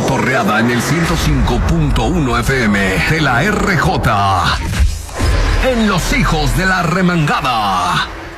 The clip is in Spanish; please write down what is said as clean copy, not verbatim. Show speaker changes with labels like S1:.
S1: cotorreada en el 105.1 FM de la RJ. En Los Hijos de la Remangada.